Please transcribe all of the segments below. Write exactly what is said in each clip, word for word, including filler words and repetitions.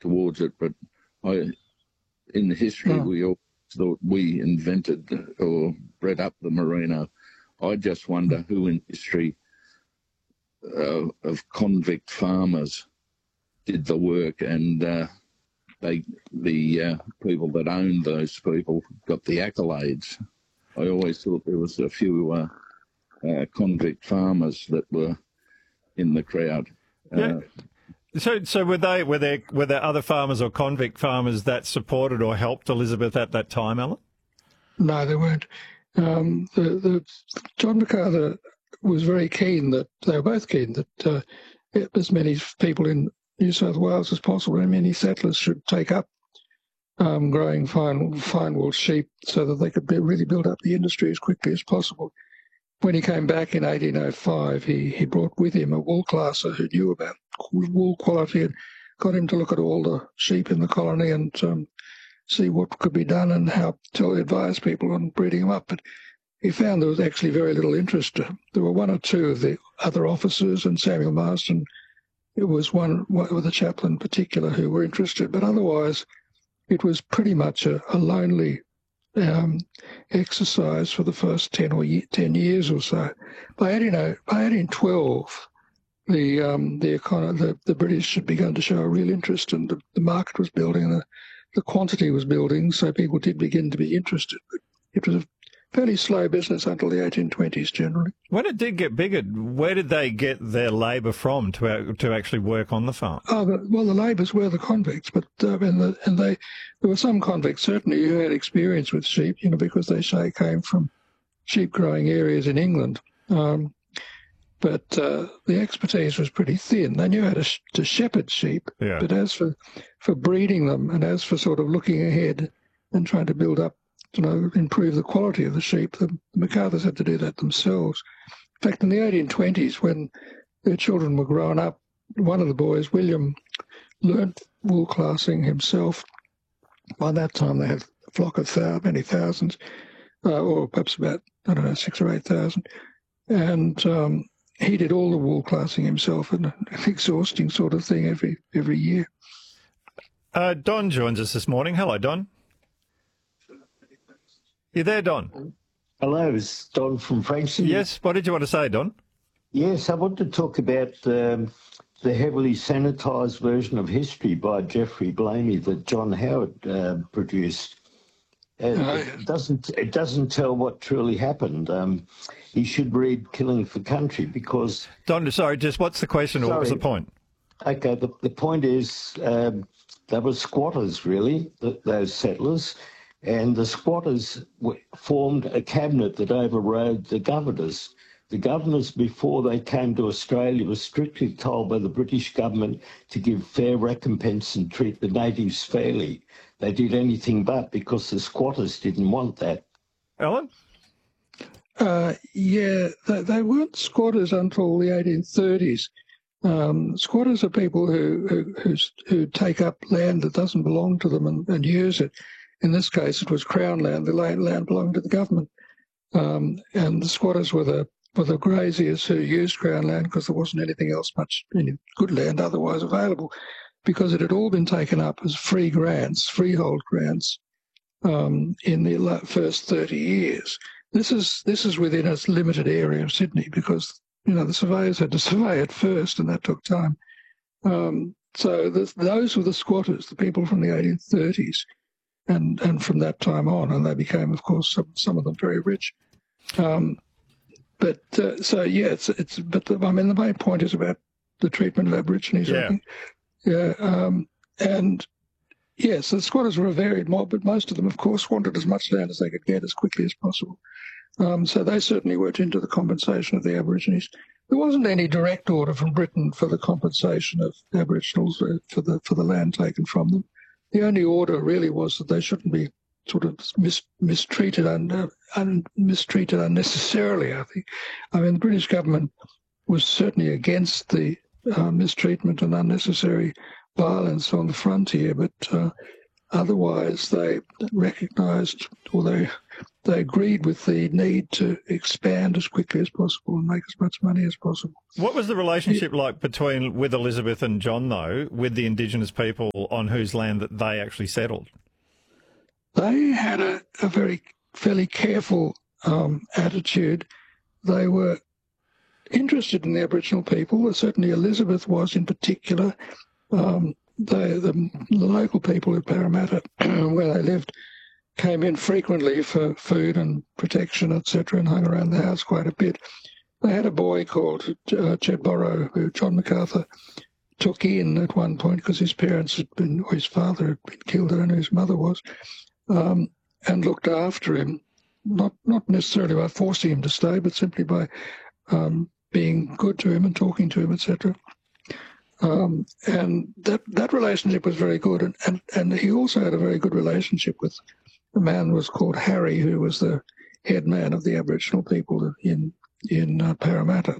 towards it, but I, in history, Oh. we all thought we invented or bred up the merino. I just wonder who in history uh, of convict farmers did the work, and uh, they the uh, people that owned those people got the accolades. I always thought there was a few uh, uh, convict farmers that were in the crowd. Yeah. Uh, So, so were they were there were there other farmers or convict farmers that supported or helped Elizabeth at that time, Alan? No, they weren't. Um, the, the John MacArthur was very keen that they were both keen that uh, as many people in New South Wales as possible and many settlers should take up um, growing fine fine wool sheep so that they could be, really build up the industry as quickly as possible. When he came back in eighteen oh five, he, he brought with him a wool classer who knew about wool quality and got him to look at all the sheep in the colony and um, see what could be done and how to advise people on breeding them up. But he found there was actually very little interest. There were one or two of the other officers, and Samuel Marston, it was one, one with the chaplain in particular, who were interested. But otherwise, it was pretty much a, a lonely um, exercise for the first ten or ye- ten years or so. By eighteen, by eighteen twelve, the um, the, economy, the the British had begun to show a real interest, and the, the market was building, and the, the quantity was building, so people did begin to be interested. But it was a fairly slow business until the eighteen twenties generally. When it did get bigger, where did they get their labour from to to actually work on the farm? Oh, the, well, the labourers were the convicts, but uh, and, the, and they there were some convicts certainly who had experience with sheep, you know, because they say came from sheep growing areas in England. Um, but uh, the expertise was pretty thin. They knew how to, sh- to shepherd sheep, Yeah. but as for for breeding them and as for sort of looking ahead and trying to build up, you know, improve the quality of the sheep, the, the MacArthurs had to do that themselves. In fact, in the eighteen twenties, when their children were growing up, one of the boys, William, learnt wool classing himself. By that time, they had a flock of thou- many thousands, uh, or perhaps about, I don't know, six or eight thousand. And um, he did all the wool classing himself, and an exhausting sort of thing every every year. Uh, Don joins us this morning. Hello, Don. You there, Don? Hello, it's Don from Frankston. Yes. What did you want to say, Don? Yes, I want to talk about um, the heavily sanitised version of history by Geoffrey Blamey that John Howard uh, produced. Uh, Oh, it doesn't it doesn't tell what truly happened. Um, you should read Killing for Country because... Don, sorry, just what's the question or what was the Sorry. point? Okay, the, the point is um, they were squatters, really, th those settlers, and the squatters w- formed a cabinet that overrode the governors. The governors, before they came to Australia, were strictly told by the British government to give fair recompense and treat the natives fairly. They did anything but because the squatters didn't want that. Alan? Uh, yeah, they, they weren't squatters until the eighteen thirties. Um, squatters are people who, who who who take up land that doesn't belong to them and, and use it. In this case, it was Crown land. The land, land belonged to the government, um, and the squatters were the were the graziers who used Crown land because there wasn't anything else much any good land otherwise available, because it had all been taken up as free grants, freehold grants, um, in the la- first thirty years. This is this is within a limited area of Sydney because, you know, the surveyors had to survey it first, and that took time. Um, so this, those were the squatters, the people from the eighteen thirties, and and from that time on, and they became, of course, some, some of them very rich. Um, but uh, so yeah, it's it's. But the, I mean, the main point is about the treatment of Aborigines. Yeah. I think. Yeah, um, and yes, the squatters were a varied mob, but most of them, of course, wanted as much land as they could get as quickly as possible. Um, so they certainly went into the compensation of the Aborigines. There wasn't any direct order from Britain for the compensation of Aboriginals uh, for the for the land taken from them. The only order really was that they shouldn't be sort of mis, mistreated and uh, un, mistreated unnecessarily. I think. I mean, the British government was certainly against the uh, mistreatment and unnecessary violence on the frontier, but uh, otherwise they recognised or they they agreed with the need to expand as quickly as possible and make as much money as possible. What was the relationship like between with Elizabeth and John, though, with the Indigenous people on whose land that they actually settled? They had a, a very fairly careful um, attitude. They were interested in the Aboriginal people. Certainly Elizabeth was in particular. Um, they, the, the local people of Parramatta, where they lived, came in frequently for food and protection, et cetera, and hung around the house quite a bit. They had a boy called uh, Jed Borrow, who John MacArthur took in at one point because his parents had been, or his father had been killed, I don't know who his mother was, um, and looked after him, not not necessarily by forcing him to stay, but simply by um, being good to him and talking to him, et cetera. Um, and that, that relationship was very good. And, and, and he also had a very good relationship with a man who was called Harry, who was the head man of the Aboriginal people in in uh, Parramatta.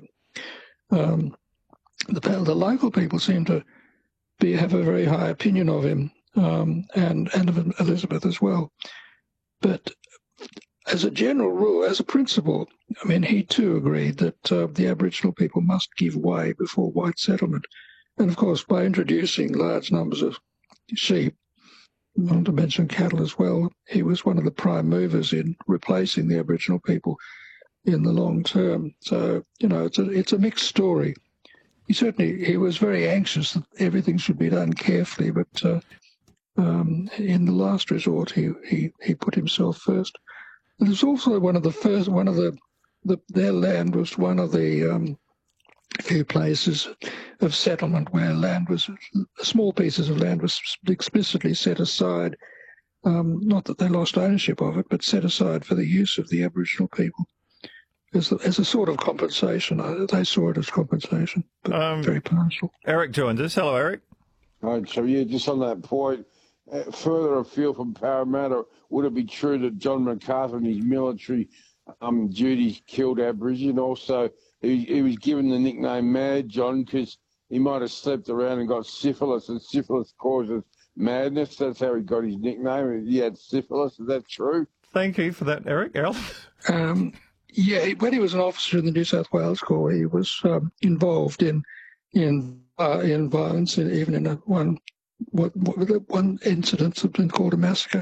Um, the, the local people seem to be have a very high opinion of him um, and, and of Elizabeth as well. But as a general rule, as a principle, I mean, he too agreed that uh, the Aboriginal people must give way before white settlement. And of course, by introducing large numbers of sheep, not to mention cattle as well, he was one of the prime movers in replacing the Aboriginal people in the long term. So, you know, it's a, it's a mixed story. He certainly, he was very anxious that everything should be done carefully, but uh, um, in the last resort, he, he, he put himself first. And it was also one of the first, one of the, the their land was one of the um, few places of settlement where land was, small pieces of land was explicitly set aside, um, not that they lost ownership of it, but set aside for the use of the Aboriginal people as, as a sort of compensation. They saw it as compensation, but um, very partial. Eric joins us. Hello, Eric. Right, so yeah, just on that point, uh, further afield from Parramatta, would it be true that John MacArthur and his military um, duties killed Aboriginal? Also, he, he was given the nickname Mad John because he might have slept around and got syphilis, and syphilis causes madness. That's how he got his nickname. He had syphilis. Is that true? Thank you for that, Eric. Errol? Um, yeah, when he was an officer in the New South Wales Corps, he was um, involved in in uh, in violence, even in a one what, what one incident that's been called a massacre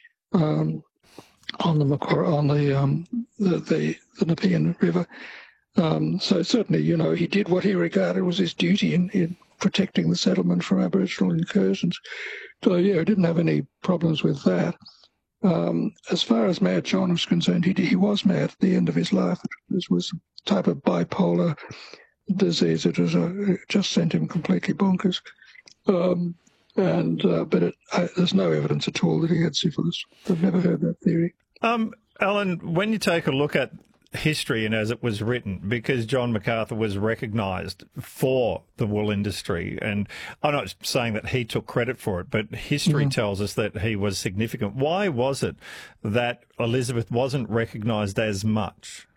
um, on the Macquarie, on the um, the, the the Nepean River. Um, so certainly, you know, he did what he regarded was his duty in, in protecting the settlement from Aboriginal incursions. So, yeah, he didn't have any problems with that. Um, as far as Mad John was concerned, he, he was mad at the end of his life. This was a type of bipolar disease. It, was a, it just sent him completely bonkers. Um, and uh, But it, I, there's no evidence at all that he had syphilis. I've never heard that theory. Um, Alan, when you take a look at history and as it was written, because John MacArthur was recognised for the wool industry, and I'm not saying that he took credit for it, but history mm-hmm. tells us that he was significant. Why was it that Elizabeth wasn't recognised as much?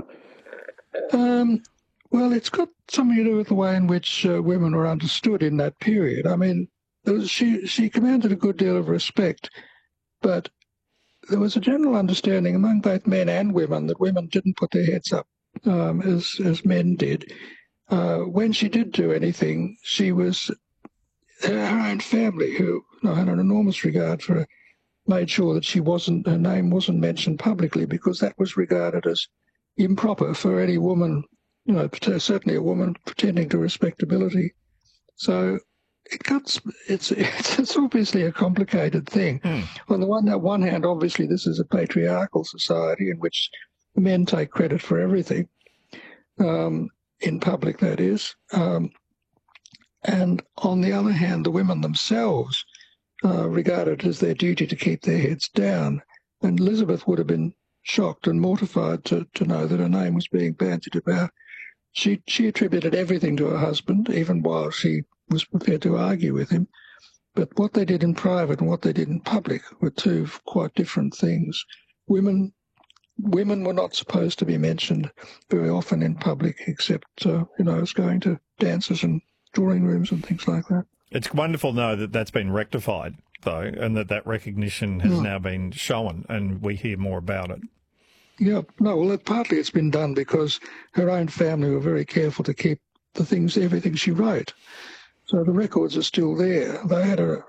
Um, well, it's got something to do with the way in which uh, women were understood in that period. I mean, there was, she, she commanded a good deal of respect, but there was a general understanding among both men and women that women didn't put their heads up um, as as men did. Uh, when she did do anything, she was her own family, who you know, had an enormous regard for her, made sure that she wasn't her name wasn't mentioned publicly, because that was regarded as improper for any woman, you know, certainly a woman pretending to respectability. So It cuts, it's, it's it's obviously a complicated thing. Mm. On the one, on one hand, obviously, this is a patriarchal society in which men take credit for everything, um, in public, that is. Um, and on the other hand, the women themselves uh, regard it as their duty to keep their heads down. And Elizabeth would have been shocked and mortified to, to know that her name was being bandied about. She, she attributed everything to her husband, even while she was prepared to argue with him. But what they did in private and what they did in public were two quite different things. Women women were not supposed to be mentioned very often in public, except, uh, you know, as going to dances and drawing rooms and things like that. It's wonderful to know that that's been rectified. though, and that that recognition has Mm. now been shown, and we hear more about it. Yeah, no, well, it, partly it's been done because her own family were very careful to keep the things, everything she wrote. So the records are still there. They had a,